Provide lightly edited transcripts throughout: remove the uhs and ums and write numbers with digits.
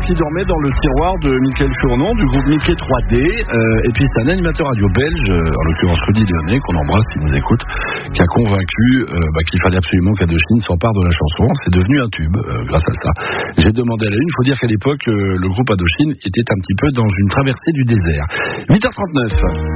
qui dormait dans le tiroir de Michael Furnon du groupe Mickey 3D. Et puis c'est un animateur radio belge, en l'occurrence Rudy Lyonnais, qu'on embrasse, qui nous écoute, qui a convaincu qu'il fallait absolument qu'Indochine s'empare de la chanson. C'est devenu un tube grâce à ça. J'ai demandé à la une. Il faut dire qu'à l'époque, le groupe Indochine était un petit peu dans une traversée du désert. 8h39.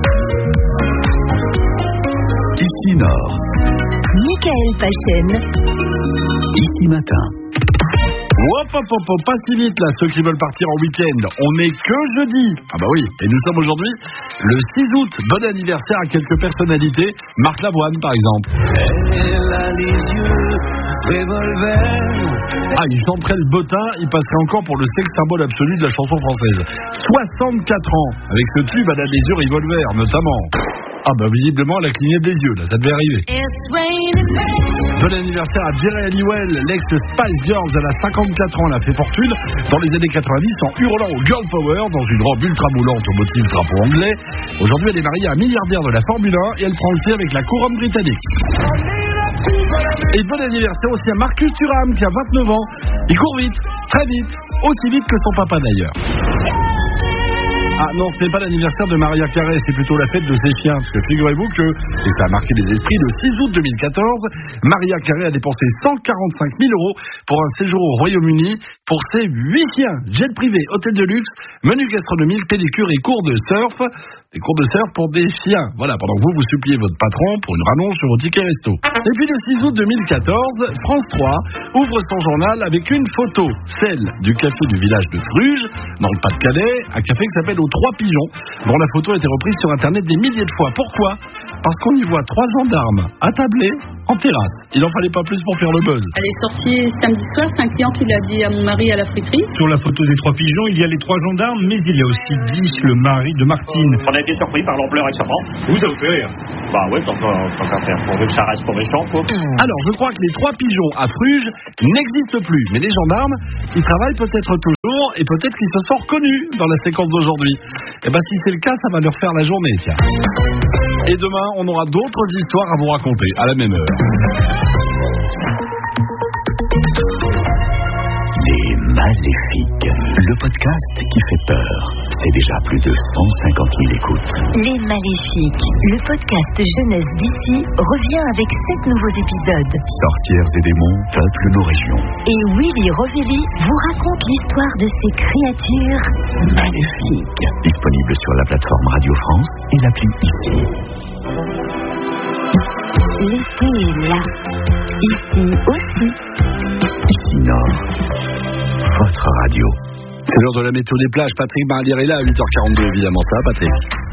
Ici Nord. Michael Pachen. Ici Matin. Hop, pas si vite là, ceux qui veulent partir en week-end. On n'est que jeudi. Ah bah oui, et nous sommes aujourd'hui le 6 août. Bon anniversaire à quelques personnalités. Marc Lavoine par exemple. Elle a les yeux revolver. Ah, il chanterait le bottin, il passerait encore pour le sexe symbole absolu de la chanson française. 64 ans, avec ce tube, elle a les yeux revolver notamment. Ah bah visiblement elle a cligné des yeux là, ça devait arriver. Bon anniversaire à Jerry Halliwell, l'ex-Spice Girls, elle a 54 ans, elle a fait fortune dans les années 90 en hurlant au Girl Power dans une robe ultra moulante au motif drapeau anglais. Aujourd'hui elle est mariée à un milliardaire de la Formule 1 et elle prend le thé avec la couronne britannique. Et bon anniversaire aussi à Marcus Thuram qui a 29 ans, il court vite, très vite, aussi vite que son papa d'ailleurs. Ah non, ce n'est pas l'anniversaire de Mariah Carey, c'est plutôt la fête de ses chiens. Parce que figurez-vous que, et ça a marqué les esprits, le 6 août 2014, Mariah Carey a dépensé 145 000 € pour un séjour au Royaume-Uni pour ses 8 chiens. Jet privé, hôtel de luxe, menu gastronomique, pédicure et cours de surf. Des cours de surf pour des chiens. Voilà, pendant que vous suppliez votre patron pour une rallonge sur vos tickets resto. Et puis le 6 août 2014, France 3 ouvre son journal avec une photo, celle du café du village de Fruges, dans le Pas-de-Calais, un café qui s'appelle aux 3 pigeons, dont la photo a été reprise sur internet des milliers de fois. Pourquoi ? Parce qu'on y voit 3 gendarmes attablés en terrasse. Il n'en fallait pas plus pour faire le buzz. Elle est sortie samedi soir, c'est un client qui l'a dit à mon mari à la friterie. Sur la photo des 3 pigeons, il y a les 3 gendarmes, mais il y a aussi Guy, le mari de Martine. On a été surpris par l'ampleur extrêmement. Vous, ça vous fait rire? Bah ouais, tant qu'à faire. On veut que ça reste pour méchant, quoi. Alors, je crois que les 3 pigeons à Fruges n'existent plus. Mais les gendarmes, ils travaillent peut-être toujours et peut-être qu'ils se sont reconnus dans la séquence d'aujourd'hui. Et ben, si c'est le cas, ça va leur faire la journée, tiens. Et demain, on aura d'autres histoires à vous raconter à la même heure. Les Maléfiques, le podcast qui fait peur. C'est déjà plus de 150 000 écoutes. Les Maléfiques, le podcast jeunesse d'ici, revient avec 7 nouveaux épisodes. Sorcières et démons peuplent nos régions. Et Willy Rovelli vous raconte l'histoire de ces créatures maléfiques. Disponible sur la plateforme Radio France et l'appli Ici. L'été est là. Ici aussi. Ici Nord. Votre radio. C'est l'heure de la météo des plages. Patrick Marlière est là à 8h42 évidemment. Ça va Patrick?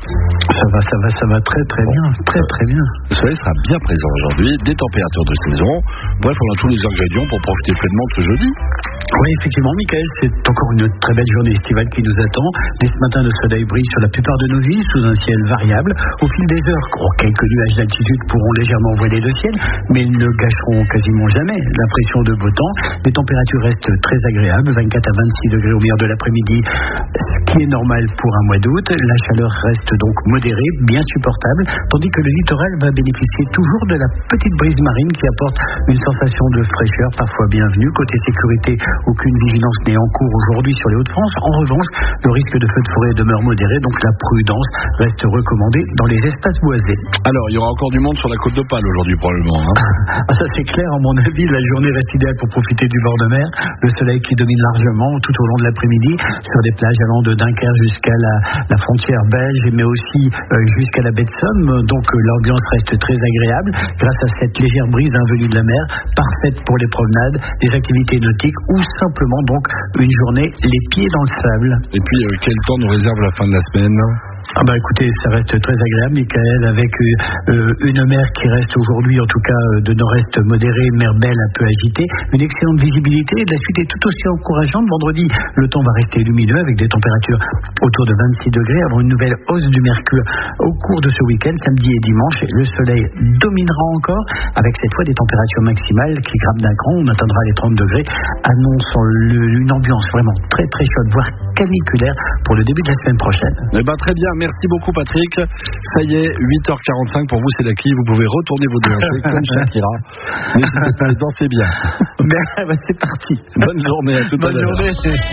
Ça va très bien, très bien. Le soleil sera bien présent aujourd'hui, des températures de saison. Bref, on a tous les ingrédients pour profiter pleinement de ce jeudi. Oui, effectivement, Michael, c'est encore une très belle journée estivale qui nous attend. Dès ce matin, le soleil brille sur la plupart de nos villes, sous un ciel variable. Au fil des heures, quelques nuages d'altitude pourront légèrement voiler le ciel, mais ils ne gâcheront quasiment jamais l'impression de beau temps. Les températures restent très agréables, 24 à 26 degrés au milieu de l'après-midi, ce qui est normal pour un mois d'août. La chaleur reste donc modérée, bien supportable, tandis que le littoral va bénéficier toujours de la petite brise marine qui apporte une sensation de fraîcheur parfois bienvenue. Côté sécurité, aucune vigilance n'est en cours aujourd'hui sur les Hauts-de-France. En revanche, le risque de feu de forêt demeure modéré, donc la prudence reste recommandée dans les espaces boisés. Alors, il y aura encore du monde sur la côte d'Opale aujourd'hui probablement. Ça c'est clair, à mon avis, la journée reste idéale pour profiter du bord de mer. Le soleil qui domine largement tout au long de l'après-midi sur des plages allant de Dunkerque jusqu'à la frontière belge, mais aussi jusqu'à la baie de Somme. Donc l'ambiance reste très agréable grâce à cette légère brise venue de la mer, parfaite pour les promenades, les activités nautiques ou simplement donc une journée les pieds dans le sable. Et puis quel temps nous réserve la fin de la semaine? Écoutez, ça reste très agréable, Michael, avec une mer qui reste aujourd'hui en tout cas de nord-est modéré, mer belle un peu agitée, une excellente visibilité. La suite est tout aussi encourageante. Vendredi, le temps va rester lumineux avec des températures autour de 26 degrés avant une nouvelle hausse du mercure au cours de ce week-end, samedi et dimanche. Le soleil dominera encore avec cette fois des températures maximales qui grimpent d'un cran. On atteindra les 30 degrés, annonçant une ambiance vraiment très très chaude, voire caniculaire pour le début de la semaine prochaine. Très bien, merci beaucoup Patrick. Ça y est, 8h45 pour vous, c'est la clé. Vous pouvez retourner vos déhanchés comme Shakira. N'hésitez pas, dansez bien. C'est parti. Bonne journée, à tout à l'heure. Bonne journée.